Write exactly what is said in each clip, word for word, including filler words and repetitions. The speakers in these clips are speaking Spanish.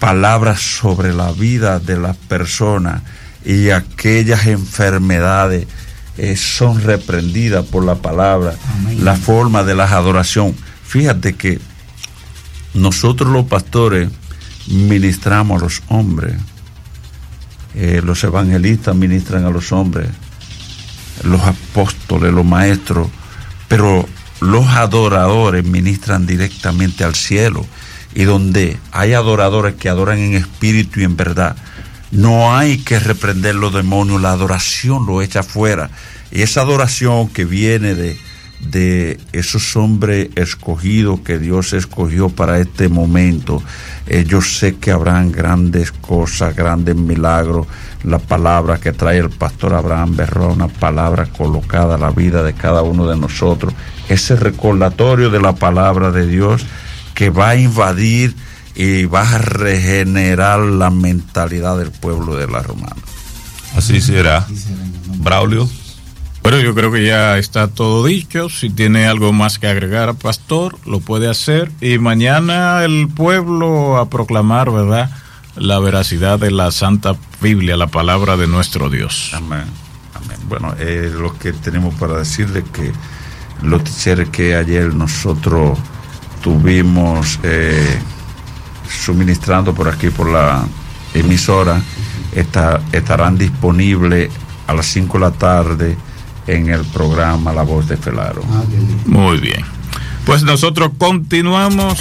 palabras sobre la vida de las personas y aquellas enfermedades eh, son reprendidas por la palabra. Amén. La forma de la adoración. Fíjate que nosotros los pastores ministramos a los hombres, eh, los evangelistas ministran a los hombres, los apóstoles, los maestros, pero los adoradores ministran directamente al cielo. Y donde hay adoradores que adoran en espíritu y en verdad, no hay que reprender los demonios, la adoración lo echa fuera. Y esa adoración que viene de, de esos hombres escogidos que Dios escogió para este momento, eh, yo sé que habrán grandes cosas, grandes milagros. La palabra que trae el pastor Abraham Berroa, una palabra colocada a la vida de cada uno de nosotros, ese recordatorio de la palabra de Dios que va a invadir y va a regenerar la mentalidad del pueblo de la Romana. Así será. Braulio. Bueno, yo creo que ya está todo dicho. Si tiene algo más que agregar, pastor, lo puede hacer. Y mañana el pueblo a proclamar, ¿verdad?, la veracidad de la Santa Biblia, la palabra de nuestro Dios. Amén. Amén. Bueno, eh, lo que tenemos para decirle que los teachers que ayer nosotros tuvimos eh, suministrando por aquí, por la emisora, está, estarán disponibles a las cinco de la tarde en el programa La Voz de Felaro. Muy bien. Pues nosotros continuamos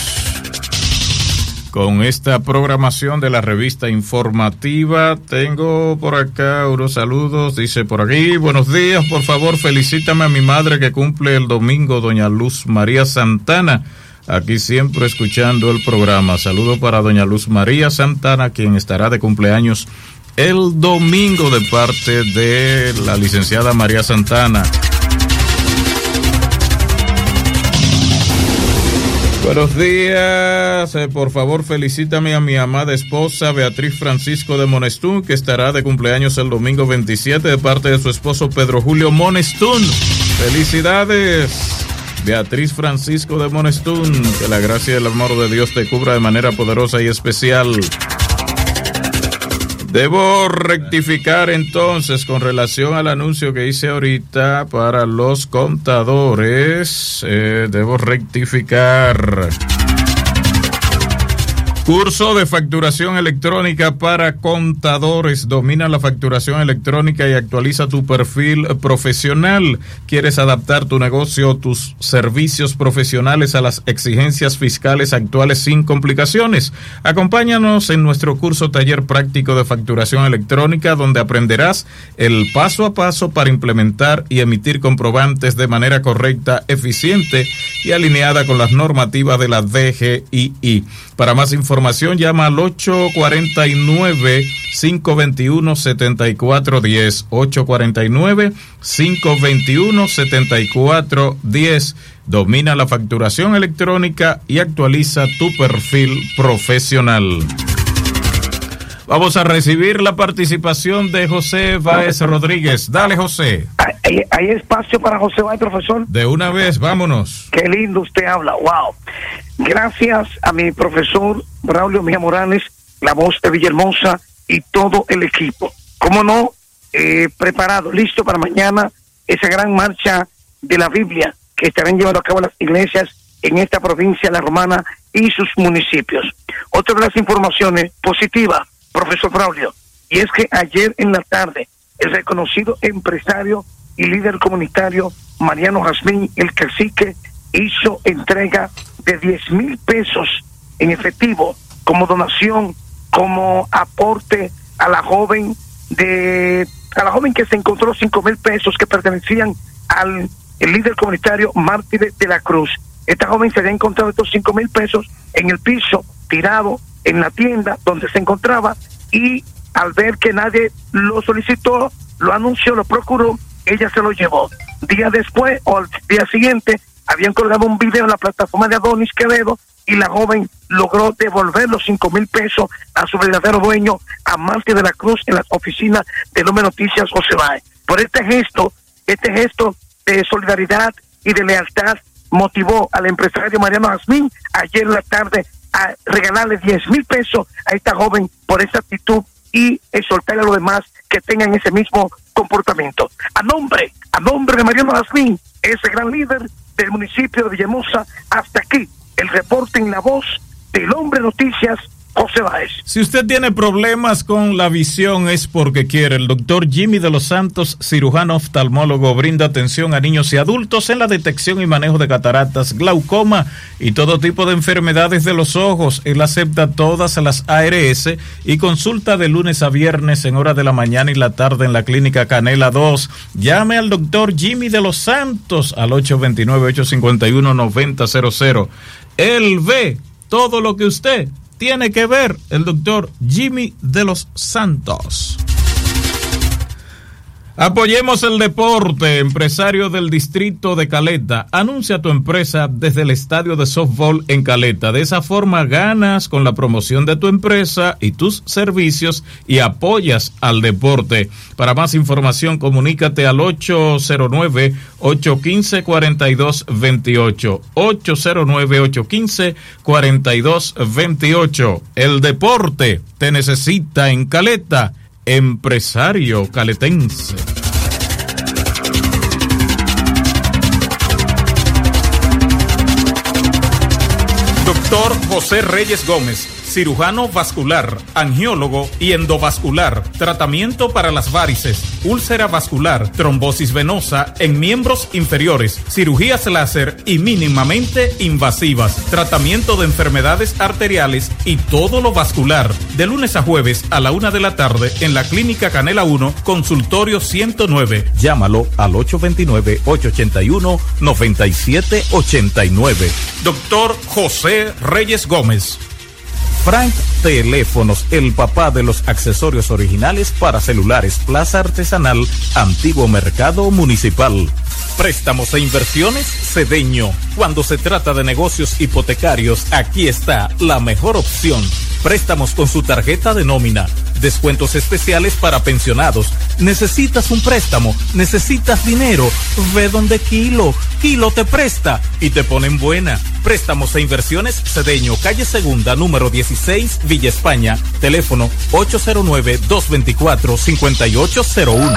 con esta programación de la revista informativa. Tengo por acá unos saludos. Dice por aquí: buenos días, por favor felicítame a mi madre que cumple el domingo, doña Luz María Santana. Aquí siempre escuchando el programa. Saludo para doña Luz María Santana, quien estará de cumpleaños el domingo de parte de la licenciada María Santana. Buenos días, eh, por favor felicítame a mi amada esposa Beatriz Francisco de Monestún, que estará de cumpleaños el domingo veintisiete de parte de su esposo Pedro Julio Monestún. Felicidades, Beatriz Francisco de Monestún, que la gracia y el amor de Dios te cubra de manera poderosa y especial. Debo rectificar entonces con relación al anuncio que hice ahorita para los contadores. Eh, debo rectificar. Curso de facturación electrónica para contadores. Domina la facturación electrónica y actualiza tu perfil profesional. ¿Quieres adaptar tu negocio o tus servicios profesionales a las exigencias fiscales actuales sin complicaciones? Acompáñanos en nuestro curso taller práctico de facturación electrónica, donde aprenderás el paso a paso para implementar y emitir comprobantes de manera correcta, eficiente y alineada con las normativas de la D G I I. Para más información, llama al ocho cuatro nueve, cinco dos uno, siete cuatro uno cero, ocho cuatro nueve, cinco dos uno, siete cuatro uno cero. Domina la facturación electrónica y actualiza tu perfil profesional. Vamos a recibir la participación de José Báez Rodríguez. Dale, José. ¿Hay, hay espacio para José Báez, profesor? De una vez, vámonos. Qué lindo usted habla, wow. Gracias a mi profesor Braulio Mejía Morales, la voz de Villahermosa y todo el equipo. ¿Cómo no? Eh, preparado, listo para mañana esa gran marcha de la Biblia que estarán llevando a cabo las iglesias en esta provincia, la Romana y sus municipios. Otra de las informaciones positivas, profesor Braulio, y es que ayer en la tarde el reconocido empresario y líder comunitario Mariano Jazmín, el cacique, hizo entrega de diez mil pesos en efectivo como donación, como aporte a la joven de a la joven que se encontró cinco mil pesos que pertenecían al el líder comunitario Mártir de la Cruz. Esta joven se había encontrado estos cinco mil pesos en el piso, tirado en la tienda donde se encontraba, y al ver que nadie lo solicitó, lo anunció, lo procuró, ella se lo llevó. Día después, o al día siguiente, habían colgado un video en la plataforma de Adonis Quevedo, y la joven logró devolver los cinco mil pesos a su verdadero dueño, a Mártir de la Cruz, en las oficinas de Nome Noticias José Báez. Por este gesto, este gesto de solidaridad y de lealtad motivó al empresario Mariano Jazmín ayer en la tarde a regalarle diez mil pesos a esta joven por esa actitud y exhortarle a los demás que tengan ese mismo comportamiento. A nombre, a nombre de Mariano Jazmín, ese gran líder del municipio de Villahermosa, hasta aquí el reporte en la voz del hombre noticias, José Báez. Si usted tiene problemas con la visión es porque quiere. El doctor Jimmy de los Santos, cirujano oftalmólogo, brinda atención a niños y adultos en la detección y manejo de cataratas, glaucoma y todo tipo de enfermedades de los ojos. Él acepta todas las A R S y consulta de lunes a viernes en hora de la mañana y la tarde en la clínica Canela dos. Llame al doctor Jimmy de los Santos al ocho dos nueve, ocho cinco uno, nueve cero cero cero. Él ve todo lo que usted tiene que ver, el doctor Jimmy de los Santos. Apoyemos el deporte. Empresario del distrito de Caleta, anuncia tu empresa desde el estadio de softball en Caleta. De esa forma ganas con la promoción de tu empresa y tus servicios y apoyas al deporte. Para más información, comunícate al ocho cero nueve, ocho uno cinco, cuatro dos dos ocho, ocho cero nueve, ocho uno cinco, cuatro dos dos ocho. El deporte te necesita en Caleta. Empresario caletense. Doctor José Reyes Gómez, cirujano vascular, angiólogo y endovascular, tratamiento para las varices, úlcera vascular, trombosis venosa en miembros inferiores, cirugías láser y mínimamente invasivas, tratamiento de enfermedades arteriales y todo lo vascular, de lunes a jueves a la una de la tarde en la Clínica Canela uno, consultorio ciento nueve. Llámalo al ocho dos nueve, ocho ocho uno, nueve siete ocho nueve. Doctor José Reyes Gómez. Frank Teléfonos, el papá de los accesorios originales para celulares, Plaza Artesanal, Antiguo Mercado Municipal. Préstamos e inversiones Cedeño. Cuando se trata de negocios hipotecarios, aquí está la mejor opción. Préstamos con su tarjeta de nómina. Descuentos especiales para pensionados. ¿Necesitas un préstamo? ¿Necesitas dinero? Ve donde Kilo. Kilo te presta y te ponen buena. Préstamos e inversiones Cedeño, calle Segunda, número dieciséis, Villa España. Teléfono ocho cero nueve, dos dos cuatro, cinco ocho cero uno.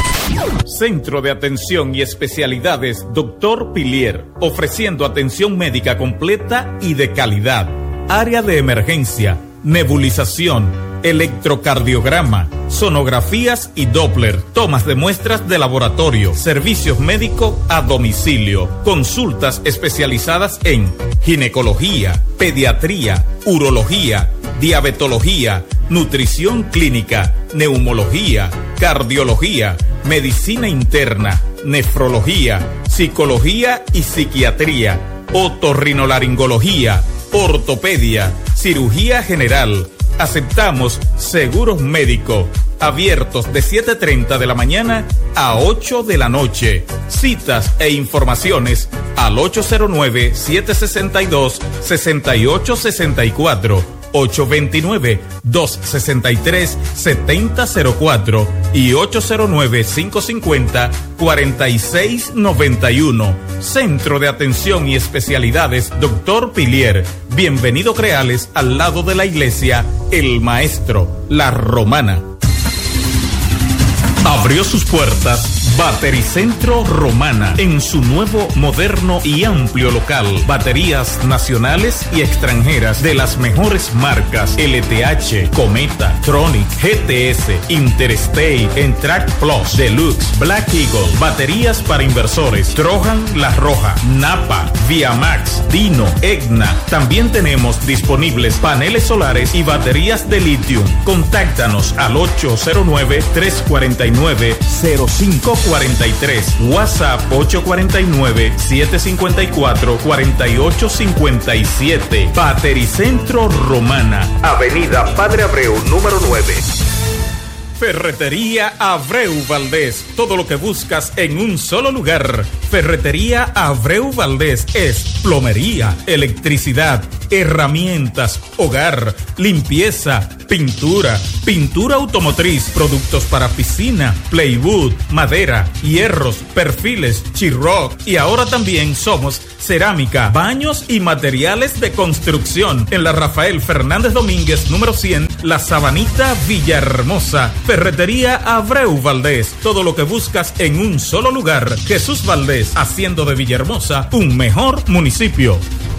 Centro de Atención y Especialidades Doctor Pilier, ofreciendo atención médica completa y de calidad. Área de emergencia, nebulización, electrocardiograma, sonografías y Doppler, tomas de muestras de laboratorio, servicios médicos a domicilio, consultas especializadas en ginecología, pediatría, urología, diabetología, nutrición clínica, neumología, cardiología, medicina interna, nefrología, psicología y psiquiatría, otorrinolaringología, ortopedia, cirugía general. Aceptamos seguros médicos, abiertos de siete treinta de la mañana a ocho de la noche. Citas e informaciones al ocho cero nueve, siete seis dos, seis ocho seis cuatro, ocho dos nueve, dos seis tres, siete cero cero cuatro y ocho cero nueve, cinco cinco cero, cuatro seis nueve uno. Centro de Atención y Especialidades Doctor Pilier. Bienvenido Creales, al lado de la iglesia El Maestro, La Romana. Abrió sus puertas Batericentro Romana en su nuevo, moderno y amplio local. Baterías nacionales y extranjeras de las mejores marcas: L T H, Cometa, Tronic, G T S, Interstate, Entrac Plus, Deluxe, Black Eagle. Baterías para inversores: Trojan La Roja, Napa, Viamax, Dino, Egna. También tenemos disponibles paneles solares y baterías de litio. Contáctanos al ocho cero nueve, tres cuatro nueve, cero cinco cuatro tres. WhatsApp ocho cuatro nueve, siete cinco cuatro, cuatro ocho cinco siete. Batericentro Romana, Avenida Padre Abreu, número nueve. Ferretería Abreu Valdés. Todo lo que buscas en un solo lugar. Ferretería Abreu Valdés es plomería, electricidad, herramientas, hogar, limpieza, pintura, pintura automotriz, productos para piscina, plywood, madera, hierros, perfiles, Chiroc, y ahora también somos cerámica, baños y materiales de construcción en la Rafael Fernández Domínguez, número cien, La Sabanita, Villahermosa. Ferretería Abreu Valdés, todo lo que buscas en un solo lugar. Jesús Valdés, haciendo de Villahermosa un mejor municipio.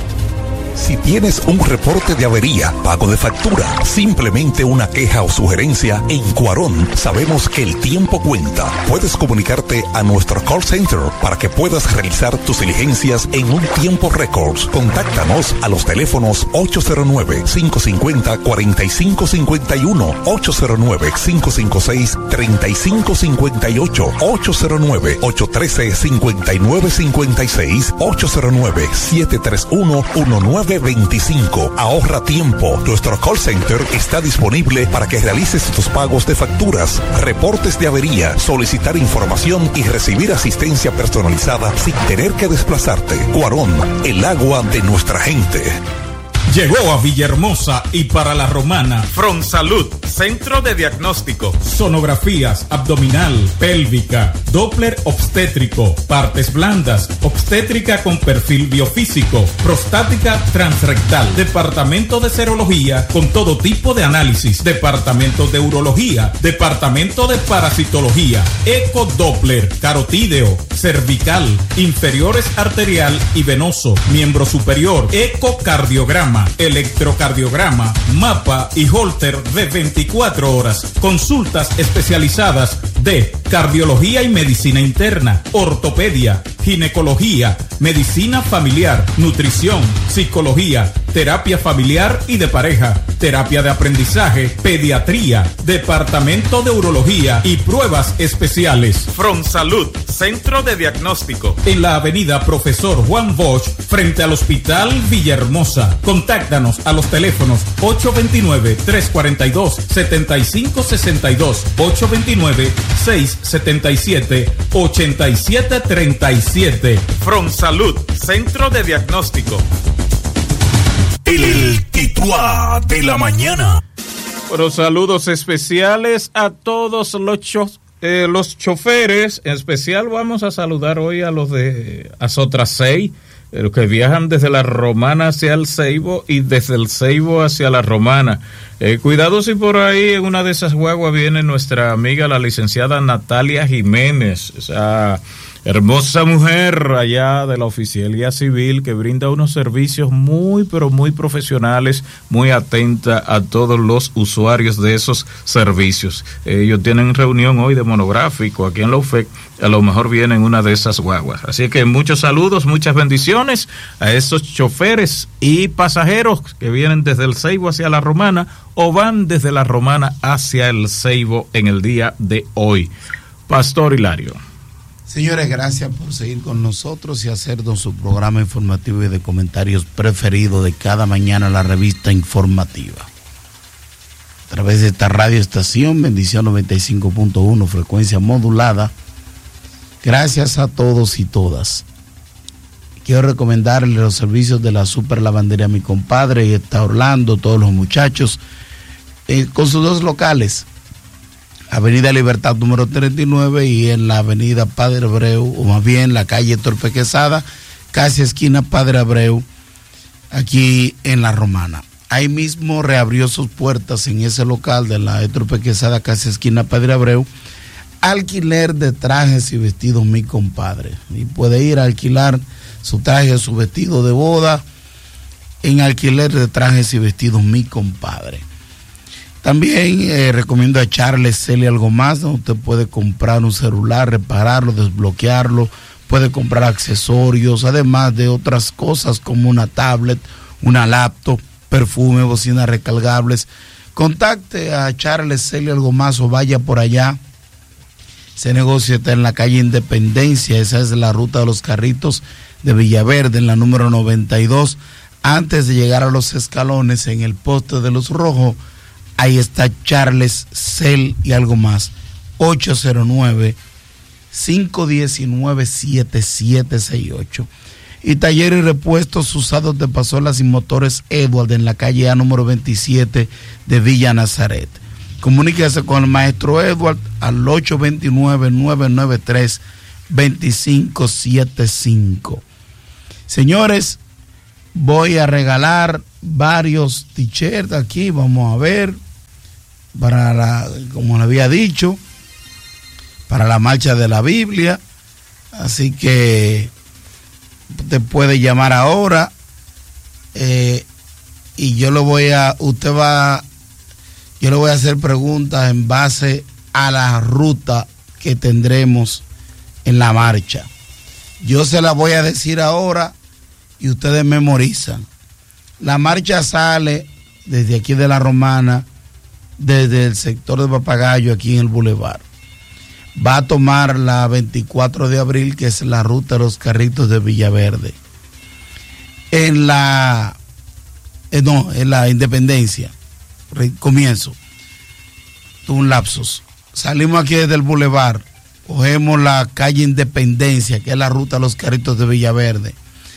Si tienes un reporte de avería, pago de factura, simplemente una queja o sugerencia, en Cuarón sabemos que el tiempo cuenta. Puedes comunicarte a nuestro call center para que puedas realizar tus diligencias en un tiempo récord. Contáctanos a los teléfonos ocho cero nueve, cinco cinco cero, cuatro cinco cinco uno, ocho cero nueve, cinco cinco seis, tres cinco cinco ocho, ocho cero nueve, ocho uno tres, cinco nueve cinco seis, ocho cero nueve, siete tres uno, uno nueve veinticinco. Ahorra tiempo. Nuestro call center está disponible para que realices tus pagos de facturas, reportes de avería, solicitar información y recibir asistencia personalizada sin tener que desplazarte. Cuarón, el agua de nuestra gente. Llegó a Villahermosa y para la Romana Fronsalud, centro de diagnóstico, sonografías abdominal, pélvica, Doppler obstétrico, partes blandas, obstétrica con perfil biofísico, prostática transrectal, departamento de serología con todo tipo de análisis, departamento de urología, departamento de parasitología, eco Doppler, carotídeo, cervical, inferiores arterial y venoso, miembro superior, ecocardiograma, electrocardiograma, mapa y holter de veinticuatro horas, consultas especializadas de cardiología y medicina interna, ortopedia, ginecología, medicina familiar, nutrición, psicología, terapia familiar y de pareja, terapia de aprendizaje, pediatría, departamento de urología y pruebas especiales. Fronsalud, centro de diagnóstico, en la avenida Profesor Juan Bosch, frente al Hospital Villahermosa. Contáctanos a los teléfonos ocho dos nueve, tres cuatro dos, siete cinco seis dos, ocho dos nueve, seis siete siete, ocho siete tres siete. Fronsalud, centro de diagnóstico. El titular de la mañana. Bueno, saludos especiales a todos los, cho eh, los choferes. En especial vamos a saludar hoy a los de Azotracey, eh, los que viajan desde la Romana hacia el Ceibo y desde el Ceibo hacia la Romana. Eh, cuidado si por ahí en una de esas guaguas viene nuestra amiga la licenciada Natalia Jiménez, esa hermosa mujer allá de la Oficialía Civil que brinda unos servicios muy pero muy profesionales, muy atenta a todos los usuarios de esos servicios. Eh, ellos tienen reunión hoy de monográfico aquí en la U F E C, a lo mejor viene en una de esas guaguas. Así que muchos saludos, muchas bendiciones a esos choferes y pasajeros que vienen desde el Ceibo hacia la Romana o van desde la Romana hacia el Ceibo en el día de hoy. Pastor Hilario. Señores, gracias por seguir con nosotros y hacernos su programa informativo y de comentarios preferido de cada mañana, la revista informativa. A través de esta radioestación, Bendición noventa y cinco punto uno, frecuencia modulada. Gracias a todos y todas. Quiero recomendarle los servicios de la Super Lavandería Mi Compadre, y está Orlando, todos los muchachos, eh, con sus dos locales. Avenida Libertad número treinta y nueve y en la avenida Padre Abreu, o más bien la calle Torpe Quesada, casi esquina Padre Abreu, aquí en La Romana. Ahí mismo reabrió sus puertas en ese local de la Torpe Quesada, casi esquina Padre Abreu, alquiler de trajes y vestidos Mi Compadre. Y puede ir a alquilar su traje, su vestido de boda en alquiler de trajes y vestidos Mi Compadre. También eh, recomiendo a Charles Celi Algo Más, donde usted puede comprar un celular, repararlo, desbloquearlo, puede comprar accesorios, además de otras cosas como una tablet, una laptop, perfume, bocinas recargables. Contacte a Charles Celi Algo Más o vaya por allá. Ese negocio está en la calle Independencia, esa es la ruta de los carritos de Villaverde, en la número noventa y dos, antes de llegar a los escalones, en el poste de Luz Rojo. Ahí está Charles Cel y Algo Más, ocho cero nueve, cinco uno nueve, siete siete seis ocho. y taller y repuestos usados de pasolas y motores Edward en la calle A número veintisiete de Villa Nazaret. Comuníquese con el maestro Edward al ocho dos nueve, nueve nueve tres, dos cinco siete cinco. Señores, voy a regalar varios t-shirts aquí, vamos a ver, para la, como le había dicho, para la marcha de la Biblia. Así que usted puede llamar ahora eh, y yo lo voy a, usted va, yo le voy a hacer preguntas en base a la ruta que tendremos en la marcha. Yo se la voy a decir ahora y ustedes memorizan. La marcha sale desde aquí de la Romana, desde el sector de Papagayo, aquí en el Boulevard. Va a tomar la veinticuatro de abril, que es la ruta de los carritos de Villaverde. En la, eh, no, en la Independencia, comienzo, un lapsus. Salimos aquí desde el Boulevard, cogemos la calle Independencia, que es la ruta de los carritos de Villaverde.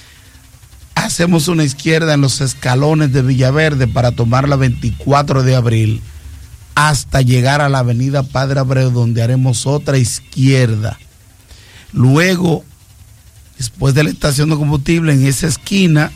Hacemos una izquierda en los escalones de Villaverde para tomar la veinticuatro de abril. Hasta llegar a la avenida Padre Abreu, donde haremos otra izquierda. Luego, después de la estación de combustible, en esa esquina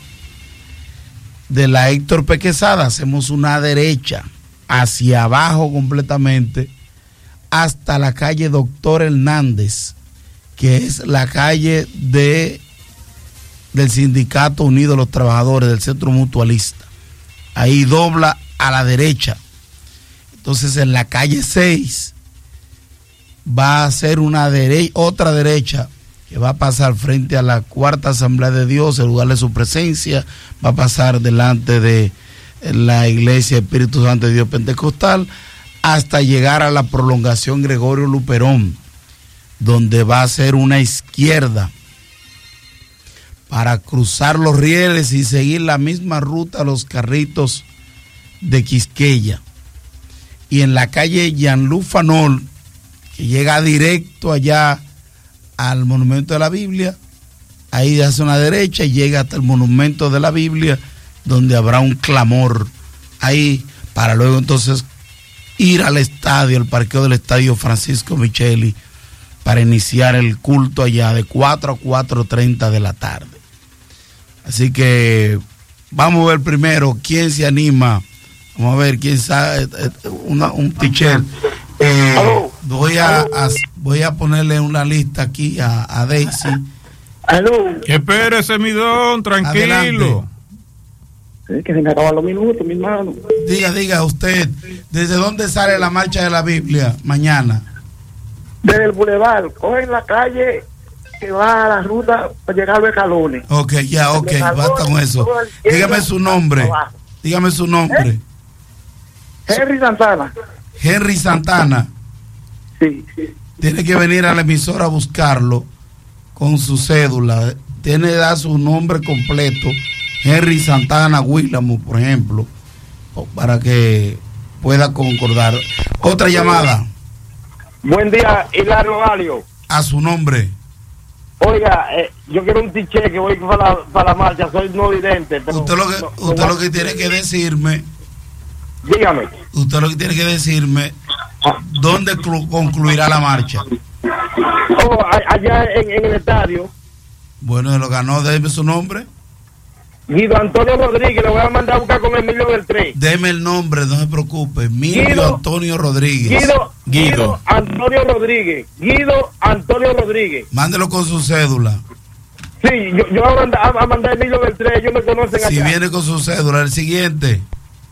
de la Héctor P. Quesada, hacemos una derecha hacia abajo completamente hasta la calle Doctor Hernández, que es la calle de, del Sindicato Unido de los Trabajadores del Centro Mutualista. Ahí dobla a la derecha. Entonces en la calle seis va a ser una dere- otra derecha que va a pasar frente a la Cuarta Asamblea de Dios, el lugar de su presencia, va a pasar delante de la Iglesia Espíritu Santo de Dios Pentecostal, hasta llegar a la prolongación Gregorio Luperón, donde va a ser una izquierda para cruzar los rieles y seguir la misma ruta a los carritos de Quisqueya. Y en la calle Jean-Luc Fanol, que llega directo allá al Monumento de la Biblia, ahí hace una derecha y llega hasta el Monumento de la Biblia, donde habrá un clamor ahí, para luego entonces ir al estadio, al parqueo del estadio Francisco Micheli, para iniciar el culto allá de cuatro a cuatro treinta de la tarde. Así que vamos a ver primero quién se anima. Vamos a ver quién sabe, una, un t-shirt. Eh, voy a, a voy a ponerle una lista aquí a, a Daisy. Aló. Espérese, mi don, tranquilo. Es que se me acaban los minutos, mi hermano. Diga, diga usted, ¿desde dónde sale la marcha de la Biblia mañana? Desde el Boulevard, cogen la calle que va a la ruta para llegar a Becalones. Ok, ya, ok, basta con eso. Dígame su nombre. Dígame su nombre. ¿Eh? Henry Santana. Henry Santana. Sí. Tiene que venir a la emisora a buscarlo con su cédula. Tiene que dar su nombre completo. Henry Santana Willamo, por ejemplo, para que pueda concordar. Otra llamada. Buen día, Hilario Valio. A su nombre. Oiga, eh, yo quiero un tiché que voy para la, para la marcha, soy no vidente. Pero usted lo que, no, usted no, lo que tiene que decirme. Dígame. Usted lo que tiene que decirme dónde concluirá la marcha. Oh, allá en, en el estadio. Bueno, lo ganó, déme su nombre. Guido Antonio Rodríguez, lo voy a mandar a buscar con Emilio Beltré. Deme el nombre, no se preocupe. Emilio Guido, Antonio Rodríguez. Guido, Guido. Guido Antonio Rodríguez. Guido Antonio Rodríguez. Mándelo con su cédula. Sí, yo, yo voy a mandar a, mandar a Emilio Beltré, ellos me conocen si acá. Viene con su cédula. El siguiente.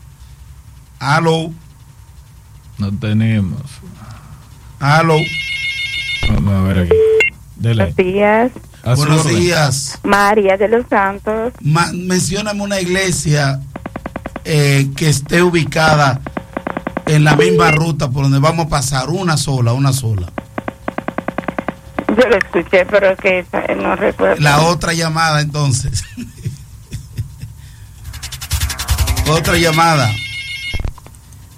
Aló. No tenemos. Aló. Vamos a ver aquí. Dele. Buenos días. A su Buenos orden. días. María de los Santos. Ma mencióname una iglesia eh, que esté ubicada en la misma ruta por donde vamos a pasar, una sola, una sola. Yo lo escuché, pero que no recuerdo. La otra llamada entonces. Otra llamada.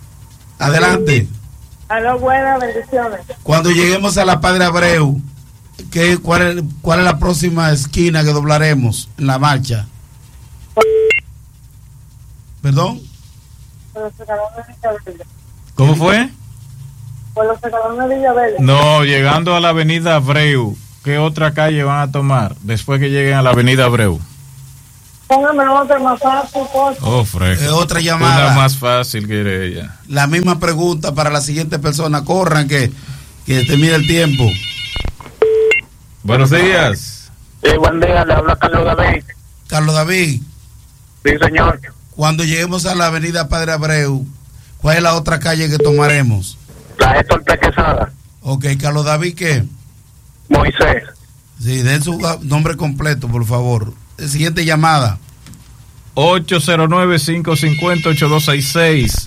Adelante. Aló, buenas bendiciones. Cuando lleguemos a la Padre Abreu, ¿qué, cuál, es, ¿Cuál es la próxima esquina que doblaremos en la marcha? ¿Perdón? ¿Cómo fue? Por los secadores de Villaverde. No, llegando a la avenida Abreu, ¿qué otra calle van a tomar después que lleguen a la avenida Abreu? Póngame otra más fácil, por Oh, fresco. Eh, otra llamada. Una más fácil que ella. La misma pregunta para la siguiente persona. Corran que, que termine el tiempo. Buenos días. Sí, buen día, le habla Carlos David. Carlos David, Sí, señor. cuando lleguemos a la avenida Padre Abreu, ¿cuál es la otra calle que tomaremos? La Héctor Quesada. Ok, Carlos David, ¿qué? Moisés. Sí, den su nombre completo, por favor. Siguiente llamada. ocho cero nueve, cinco cinco cero, ocho dos seis seis.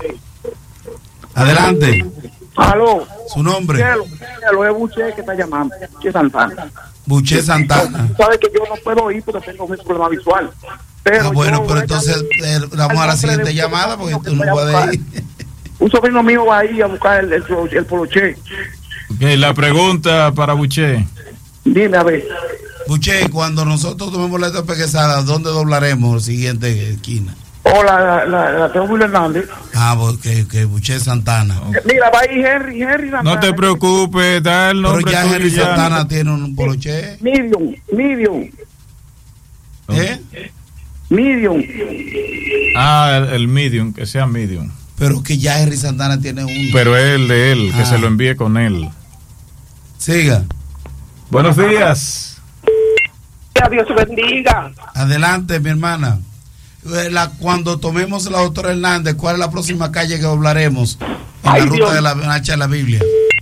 Adelante. Aló. Su nombre. Cielo, cielo, es Buche que está llamando. ¿Qué Santana? Buche Santana. Tú sabes que yo no puedo ir porque tengo un problema visual. Pero Ah, bueno, yo pero voy a- entonces eh, vamos a la siguiente llamada porque tú no puedes ir. Un sobrino mío va ahí a buscar el, el, el poloché. Ok, la pregunta para Buché. Dime, a ver. Buche, cuando nosotros tomemos la etapa Quesada, ¿dónde doblaremos la siguiente esquina? Hola, la, la, la tengo Willy Hernández. Ah, porque que Buche Santana. Mira, va ahí Henry, Henry No te preocupes, da el Pero nombre ya tuyo Henry y ya. Santana tiene un poloche. Medium, medium, ¿Eh? medium. Ah, el, el medium, que sea medium. Pero que ya Henry Santana tiene un. Pero es el de él, que Ah. se lo envíe con él. Siga. Buenos días. Que Dios te bendiga. Adelante, mi hermana. Eh, La, cuando tomemos la doctora Hernández, ¿cuál es la próxima calle que doblaremos en Ay, la ruta Dios. de la marcha de la Biblia?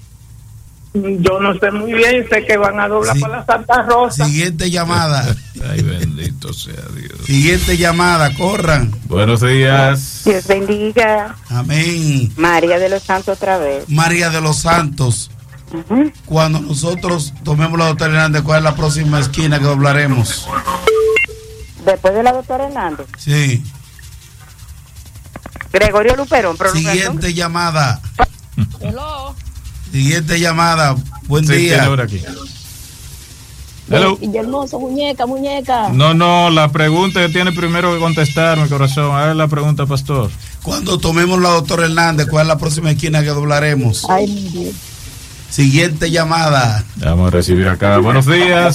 Yo no sé muy bien, sé que van a doblar Sí. por la Santa Rosa. Siguiente llamada. Ay, bendito sea Dios. Siguiente llamada, corran. Buenos días. Dios bendiga. Amén. María de los Santos otra vez. María de los Santos. Ujú. Cuando nosotros tomemos la doctora Hernández, ¿cuál es la próxima esquina que doblaremos? Después de la doctora Hernández. Sí. Gregorio Luperón. Prolongación. Siguiente llamada. Hello. Siguiente llamada. Buen Sí, día. tiene hora aquí. Hello. Hermoso, muñeca, muñeca. No, no, la pregunta que tiene primero que contestar, mi corazón. A ver la pregunta, pastor. Cuando tomemos la doctora Hernández, ¿cuál es la próxima esquina que doblaremos? Ay, mi Dios. Siguiente llamada. Vamos a recibir acá. Buenos días.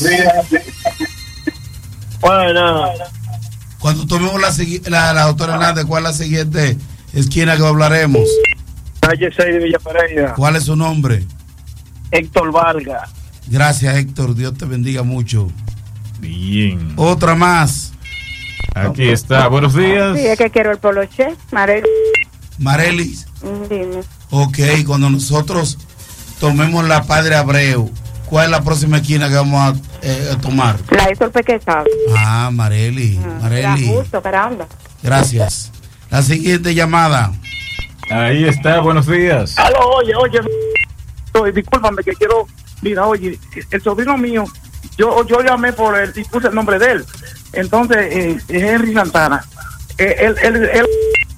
Bueno, Cuando tomemos la, segui- la, la doctora Hernández, ¿cuál es la siguiente esquina que doblaremos? calle seis de Villa Pereira. ¿Cuál es su nombre? Héctor Vargas. Gracias, Héctor. Dios te bendiga mucho. Bien. Otra más. Aquí está. Buenos días. Sí, es que quiero el poloche. Marel. Marelis. Dime. Ok, cuando nosotros tomemos la Padre Abreu, ¿cuál es la próxima esquina que vamos a, eh, a tomar? La Héctor Quesada. Ah, Mareli. Era Mareli. justo, caramba. Gracias. La siguiente llamada. Ahí está. Buenos días. Aló, oye, oye, oye, discúlpame que quiero, mira, oye, el sobrino mío, yo yo llamé por él y puse el nombre de él. Entonces, eh, es Henry Santana. Eh, él, él, él,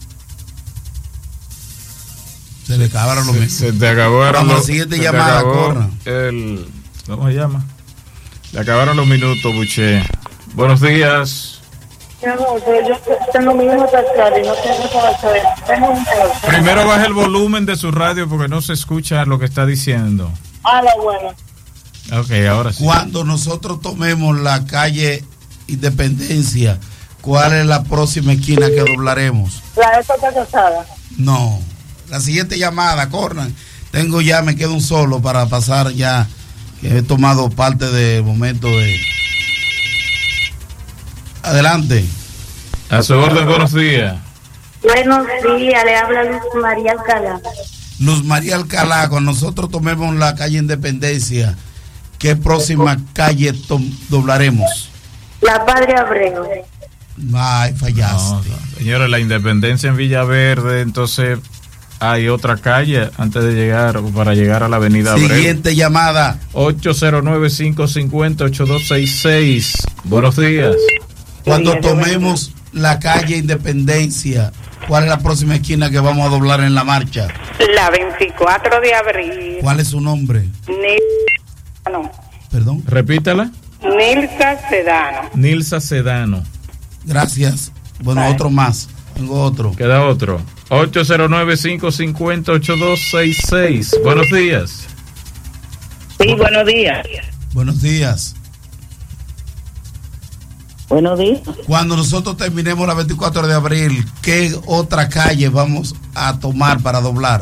Se le acabaron los Se, meses. se te acabaron Vamos a la los, siguiente se te llamada, acabó corra. el, ¿cómo se llama? Le acabaron los minutos, Buché. Buenos días. Mi amor, pero yo tengo mi hijo tercero y no tengo para hacer. Tengo un poloche. Primero baje el volumen de su radio porque no se escucha lo que está diciendo. Ah, la buena. Ok, ahora sí. Cuando nosotros tomemos la calle Independencia, ¿cuál es la próxima esquina que doblaremos? La Héctor Quesada. No. La siguiente llamada, corran. Tengo ya, me quedo un solo para pasar ya, que he tomado parte del momento de... Adelante. A su orden, buenos días. Buenos días, le habla Luz María Alcalá. Luz María Alcalá, cuando nosotros tomemos la calle Independencia, ¿qué próxima calle tom- doblaremos? La Padre Abreu. Ay, No, fallaste. señores, la Independencia en Villaverde, entonces hay otra calle antes de llegar, o para llegar a la avenida Abreu. Siguiente llamada. ocho cero nueve, cinco cinco cero, ocho dos seis seis. Buenos días. Cuando Dios te tomemos la calle Independencia, ¿cuál es la próxima esquina que vamos a doblar en la marcha? La veinticuatro de abril. ¿Cuál es su nombre? Ni- no. Perdón. Repítala. Nilsa Sedano. Nilsa Sedano. Gracias. Bueno, Bye. Otro más. Tengo otro. Queda otro. ocho cero nueve, cinco cinco cero, ocho dos seis seis. Buenos días. Sí, buenos días. Buenos días. Buenos días. Cuando nosotros terminemos la veinticuatro de abril, ¿qué otra calle vamos a tomar para doblar?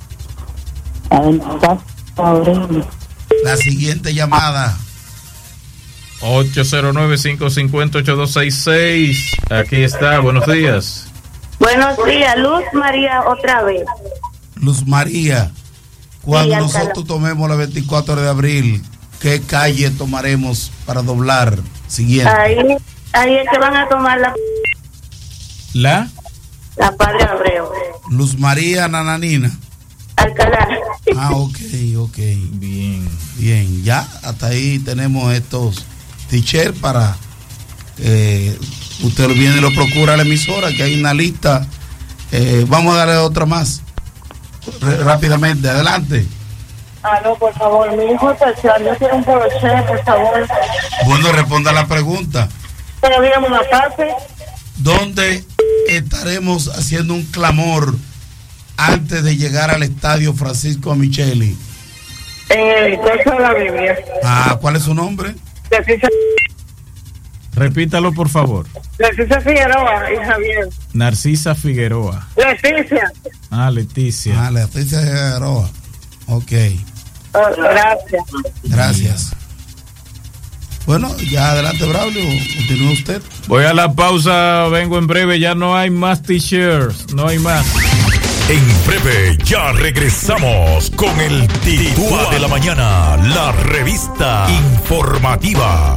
La siguiente llamada. ocho cero nueve, cinco cinco cero, ocho dos seis seis. Aquí está, buenos días. Buenos días, Luz María otra vez. Luz María, cuando sí, nosotros tomemos la veinticuatro de abril, ¿qué calle tomaremos para doblar? Siguiente. Ahí, ahí es que van a tomar la... ¿La? La Padre Abreu. Luz María Nananina. Alcalá. Ah, ok, ok. Bien. Bien, ya hasta ahí tenemos estos t-shirts para... Eh, usted viene y lo procura a la emisora, que hay una lista. Eh, vamos a darle otra más. R- rápidamente, adelante. Ah, no, por favor, mi hijo especial, yo quiero un broche, por favor. Bueno, responda a la pregunta. Pero dígame una parte. ¿Dónde estaremos haciendo un clamor antes de llegar al estadio Francisco Micheli? En el texto de la Biblia. Ah, ¿cuál es su nombre? Leticia. Repítalo, por favor. Leticia Figueroa y Javier. Narcisa Figueroa. Leticia. Ah, Leticia. Ah, Leticia Figueroa. Ok. Oh, gracias. Gracias. Bueno, ya adelante, Braulio. Continúe usted. Voy a la pausa, vengo en breve. Ya no hay más t-shirts, no hay más. En breve ya regresamos con el Titúa de la Mañana, la revista informativa.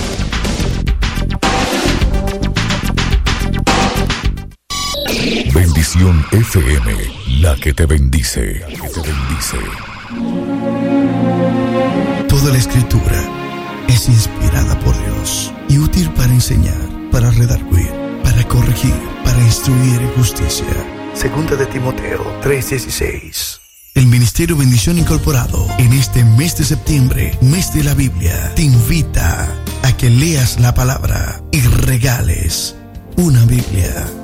Bendición F M, la que te bendice, la que te bendice. Toda la escritura es inspirada por Dios y útil para enseñar, para redarguir, para corregir, para instruir en justicia. Segunda de Timoteo tres dieciséis. El Ministerio Bendición Incorporado, en este mes de septiembre, mes de la Biblia, te invita a que leas la palabra y regales una Biblia.